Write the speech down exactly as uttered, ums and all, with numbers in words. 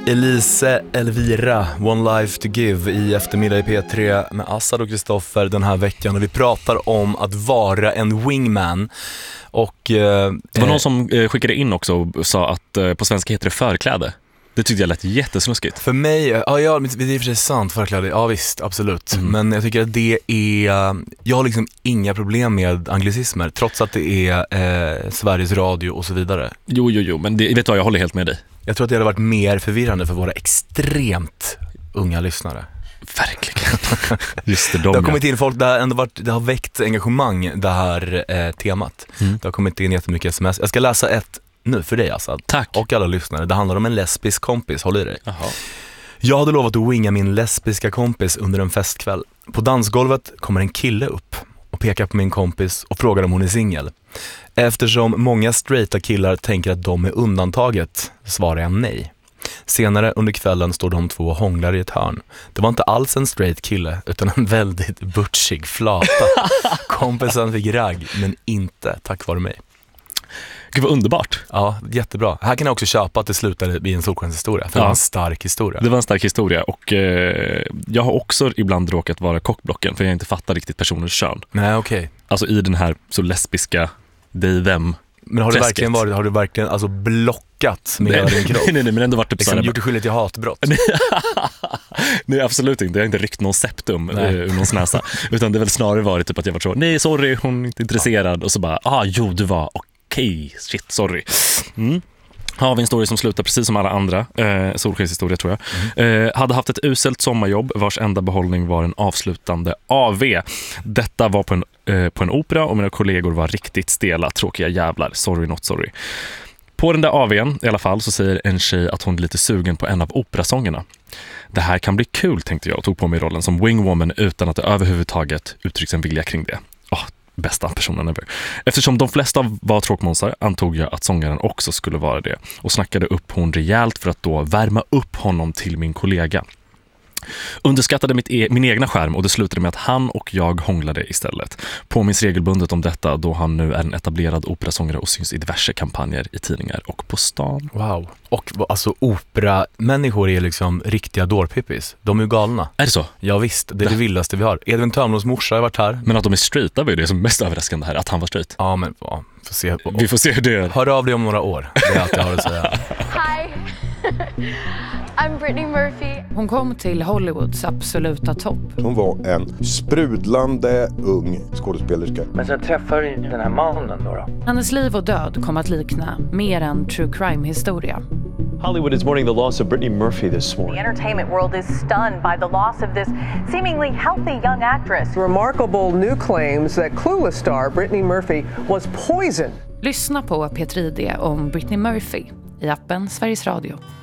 Elise Elvira, One Life to Give i eftermiddag i P tre med Assad och Kristoffer den här veckan. Och vi pratar om att vara en wingman. Och, eh, det var någon som eh, skickade in också och sa att eh, på svenska heter det förkläde. Det tyckte jag lät jättesnuskigt. För mig, ja, ja det är i och för sig sant, förkläde, ja visst, absolut. Mm. Men jag tycker att det är, jag har liksom inga problem med anglicismer, trots att det är eh, Sveriges Radio och så vidare. Jo, jo, jo, men det, vet du vad, jag håller helt med dig. Jag tror att det hade varit mer förvirrande för våra extremt unga lyssnare. Verkligen. Just det, de det har kommit in folk där ändå varit, det har väckt engagemang, det här eh, temat. Mm. Det har kommit in jättemycket sms. Jag ska läsa ett nu för dig, Assad. Tack. Och alla lyssnare. Det handlar om en lesbisk kompis, håll i dig. Jaha. Jag hade lovat att winga min lesbiska kompis under en festkväll. På dansgolvet kommer en kille upp och pekar på min kompis och frågar om hon är singel. Eftersom många straighta killar tänker att de är undantaget, svarar jag nej. Senare under kvällen står de två och hånglar i ett hörn. Det var inte alls en straight kille utan en väldigt butchig flata. Kompisen fick ragg, men inte tack vare mig. Gud vad underbart. Ja, jättebra. Här kan jag också köpa att det slutade i en solskenshistoria. För ja. Det var en stark historia. Det var en stark historia. Och eh, jag har också ibland råkat vara kockblocken för jag inte fattar riktigt personens kön. Nej, okej. Okay. Alltså i den här så lesbiska they-them. Men har du verkligen varit, har du verkligen alltså blockat med hela din kropp? Nej, nej, nej, men ändå varit typ liksom såhär. Gjort dig skyldig till hatbrott? Nej, absolut inte. Jag har inte ryckt någon septum nej. ur någons näsa. Utan det är väl snarare varit typ att jag var så, nej, sorry, hon är inte intresserad. Ja. Och så bara, ah, jo, du var, okej, okay, shit, sorry. Mm. Har vi en story som slutar precis som alla andra eh, solskenshistoria tror jag. Mm. Eh, hade haft ett uselt sommarjobb vars enda behållning var en avslutande A V. Detta var på en, eh, på en opera och mina kollegor var riktigt stela, tråkiga jävlar. Sorry, not sorry. På den där A V:n i alla fall så säger en tjej att hon är lite sugen på en av operasångerna. Det här kan bli kul, tänkte jag och tog på mig rollen som wingwoman utan att det överhuvudtaget uttrycks en vilja kring det. Oh, bästa personen ever. Eftersom de flesta var tråkmånsar antog jag att sångaren också skulle vara det och snackade upp hon rejält för att då värma upp honom till min kollega. Underskattade mitt e- min egna skärm och det slutade med att han och jag hånglade istället. Påminns regelbundet om detta då han nu är en etablerad operasångare och syns i diverse kampanjer i tidningar och på stan. Wow. Och alltså operamänniskor är liksom riktiga dårpippis. De är ju galna. Är det så? Ja visst, det är det vildaste vi har. Edvin Törnros morsa har varit här. Men att de är straighta var ju det som är mest överraskande här, att han var straight. Ja, men ja, får se. Vi får se hur det är. Hör av dig om några år. Det är allt jag har att säga. Hi. I'm Brittany Murphy. Hon kom till Hollywoods absoluta topp. Hon var en sprudlande ung skådespelerska. Men sen träffade du den här mannen då, då? Hennes liv och död kom att likna mer en true crime-historia. Hollywood is mourning the loss of Brittany Murphy this morning. The entertainment world is stunned by the loss of this seemingly healthy young actress. Remarkable new claims that Clueless star Brittany Murphy was poisoned. Lyssna på P tre D om Brittany Murphy i appen Sveriges Radio.